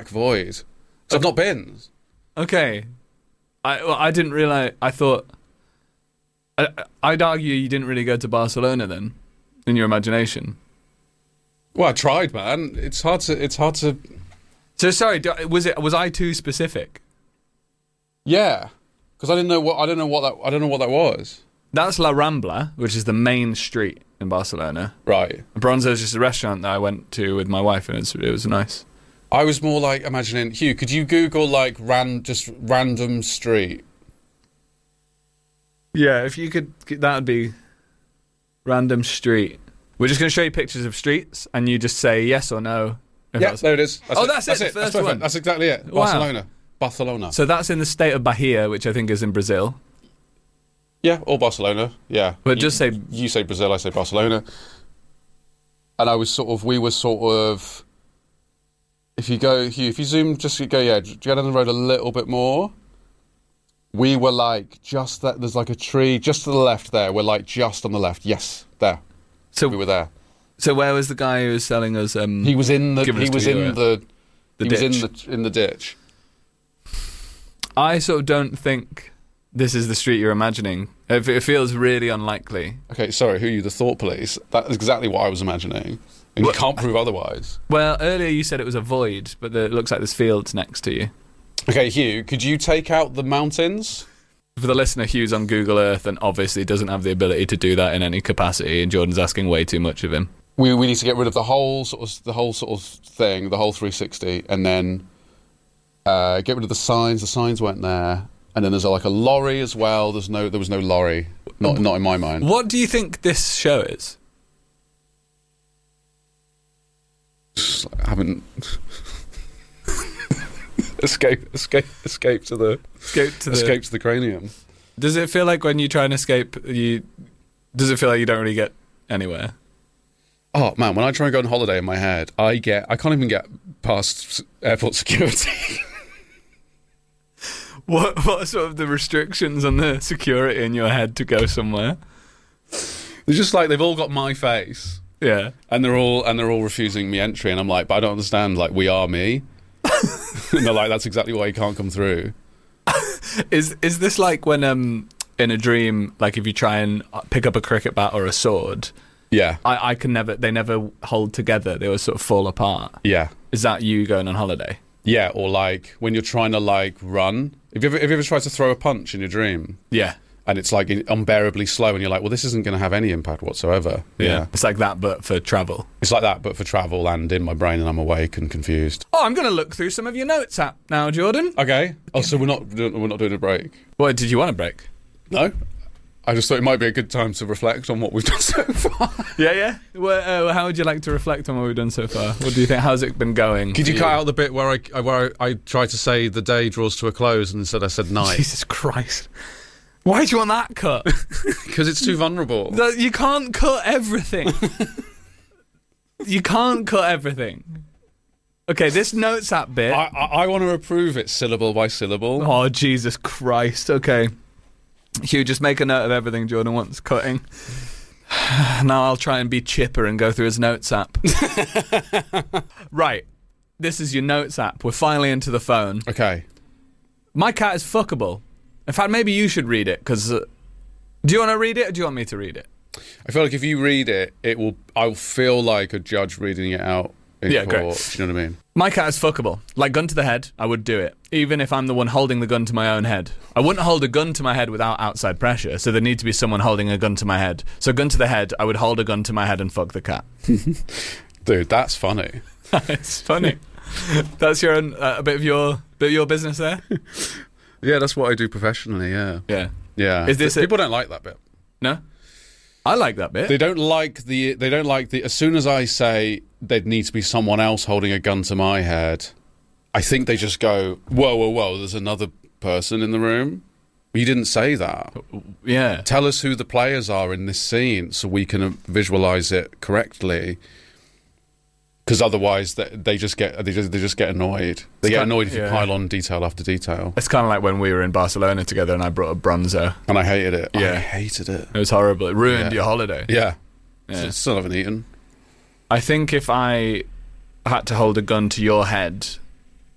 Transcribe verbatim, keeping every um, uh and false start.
black void. So I've not been. Okay. I well, I didn't realise... I thought... I, I'd argue you didn't really go to Barcelona then, in your imagination. Well, I tried, man. It's hard to... It's hard to... So, sorry, do- was it was I too specific? Yeah. Because I didn't know what... I don't know what that... I don't know what that was. That's La Rambla, which is the main street in Barcelona. Right. Bronzo is just a restaurant that I went to with my wife, and it's, it was nice. I was more like imagining... Hugh, could you Google, like, ran just random street? Yeah, if you could... That would be... Random street. We're just going to show you pictures of streets, and you just say yes or no. Yeah, there it is. That's oh, it. that's, that's it, it. the That's first perfect. one. That's exactly it. Wow. Barcelona. Barcelona. So that's in the state of Bahia, which I think is in Brazil. Yeah, or Barcelona. Yeah. But you, just say... You say Brazil, I say Barcelona. And I was sort of... We were sort of... If you go... Hugh, if you zoom... Just go, yeah, go down the road a little bit more. We were like just that. There's like a tree just to the left there. We're like just on the left. Yes, there. So we were there. So where was the guy who was selling us? Um, he was in the. Giving He us was to you, in uh, the. the he was in ditch. the in the ditch. I sort of don't think this is the street you're imagining. It, it feels really unlikely. Okay, sorry. Who are you? The thought police. That's exactly what I was imagining, and What- you can't prove otherwise. Well, earlier you said it was a void, but the, it looks like there's fields next to you. Okay, Hugh, could you take out the mountains? For the listener, Hugh's on Google Earth and obviously doesn't have the ability to do that in any capacity, and Jordan's asking way too much of him. We we need to get rid of the whole sort of the whole sort of thing, the whole three sixty, and then uh, get rid of the signs. The signs weren't there, and then there's like a lorry as well. There's no, there was no lorry, not not in my mind. What do you think this show is? I haven't escape, escape, escape to the Escape to the... escape to the cranium. Does it feel like when you try and escape, you... Does it feel like you don't really get anywhere? Oh man, when I try and go on holiday in my head, I get I can't even get past airport security. What what are sort of the restrictions on the security in your head to go somewhere? They're just like they've all got my face. Yeah. And they're all and they're all refusing me entry, and I'm like, but I don't understand. Like, we are me. And they're like, that's exactly why you can't come through. Is is this like when um in a dream, like if you try and pick up a cricket bat or a sword, Yeah, I, I can never they never hold together. They always sort of fall apart. yeah, Is that you going on holiday? yeah. Or like when you're trying to like run. Have you ever, have you ever tried to throw a punch in your dream? Yeah. And it's like unbearably slow, and you're like, well, this isn't going to have any impact whatsoever. Yeah. It's like that, but for travel. It's like that, but for travel and in my brain, and I'm awake and confused. Oh, I'm going to look through some of your notes app now, Jordan. Okay. Oh, so we're not we're not doing a break? What, did you want a break? No. I just thought it might be a good time to reflect on what we've done so far. Yeah, yeah. Well, uh, how would you like to reflect on what we've done so far? What do you think? How's it been going? Could for you cut out the bit where I where I, I tried to say the day draws to a close, and instead I said night? Jesus Christ. Why do you want that cut? Because it's too vulnerable. No, you can't cut everything. You can't cut everything. Okay, this notes app bit. I, I, I want to approve it syllable by syllable. Oh, Jesus Christ. Okay. Hugh, just make a note of everything Jordan wants cutting. Now I'll try and be chipper and go through his notes app. Right. This is your notes app. We're finally into the phone. Okay. My cat is fuckable. In fact, maybe you should read it, because... Uh, do you want to read it, or do you want me to read it? I feel like if you read it, it will. I'll feel like a judge reading it out in Yeah, court. great. Do you know what I mean? My cat is fuckable. Like, gun to the head, I would do it. Even if I'm the one holding the gun to my own head. I wouldn't hold a gun to my head without outside pressure, so there need to be someone holding a gun to my head. So gun to the head, I would hold a gun to my head and fuck the cat. Dude, that's funny. It's funny. That's your own, uh, a bit of your bit of your business there? Yeah, that's what I do professionally, yeah. Yeah. Yeah. Is this a- People don't like that bit. No? I like that bit. They don't like the. They don't like the. As soon as I say there'd need to be someone else holding a gun to my head, I think they just go, "Whoa, whoa, whoa! There's another person in the room." You didn't say that. Yeah. Tell us who the players are in this scene so we can visualize it correctly. Because otherwise, they, they just get they just they just get annoyed. They It's get kind- annoyed if you yeah. pile on detail after detail. It's kind of like when we were in Barcelona together and I brought a Bronzo. And I hated it. Yeah. I hated it. It was horrible. It ruined Yeah. your holiday. Yeah. Yeah. S- Still haven't eaten. I think if I had to hold a gun to your head,